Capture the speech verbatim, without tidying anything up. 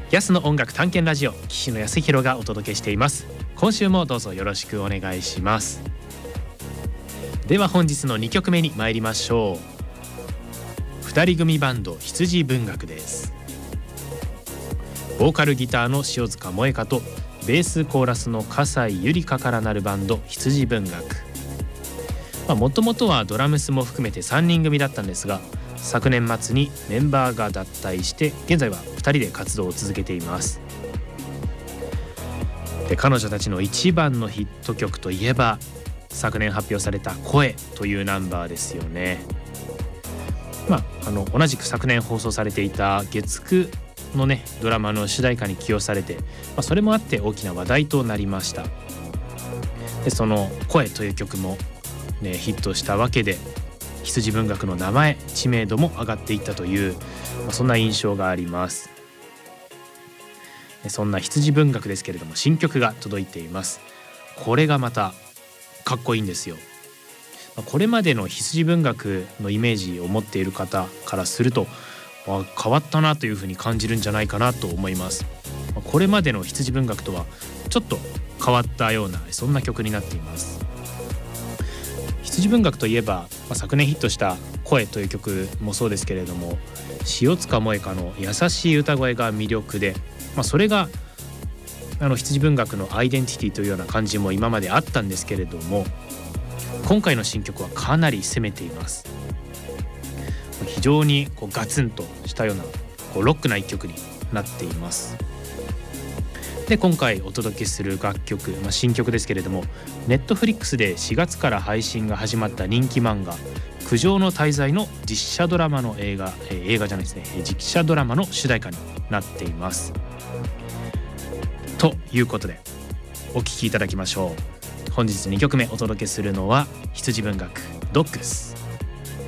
安の音楽探検ラジオ、岸野康弘がお届けしています。今週もどうぞよろしくお願いします。では本日のにきょくめに参りましょう。ふたり組バンド羊文学です。ボーカルギターの塩塚萌香とベースコーラスの笠井ゆりかからなるバンド羊文学。もともとはドラムスも含めてさんにん組だったんですが、昨年末にメンバーが脱退して現在はふたりで活動を続けています。で彼女たちの一番のヒット曲といえば昨年発表された声というナンバーですよね。まあ、あの同じく昨年放送されていた月くのねドラマの主題歌に起用されて、まあ、それもあって大きな話題となりました。でその声という曲も、ね、ヒットしたわけで羊文学の名前知名度も上がっていったという、まあ、そんな印象があります。でそんな羊文学ですけれども新曲が届いています。これがまたかっこいいんですよ。これまでの羊文学のイメージを持っている方からすると変わったなというふうに感じるんじゃないかなと思います。これまでの羊文学とはちょっと変わったようなそんな曲になっています。羊文学といえば、まあ、昨年ヒットした声という曲もそうですけれども塩塚萌香の優しい歌声が魅力で、まあ、それがあの羊文学のアイデンティティというような感じも今まであったんですけれども、今回の新曲はかなり攻めています。非常にこうガツンとしたようなこうロックな一曲になっています。で今回お届けする楽曲、まあ、新曲ですけれどもネットフリックスでしがつから配信が始まった人気漫画苦情の滞在の実写ドラマの映画、えー、映画じゃないですね実写ドラマの主題歌になっています。ということでお聴きいただきましょう。本日にきょくめお届けするのは羊文学ドッグス。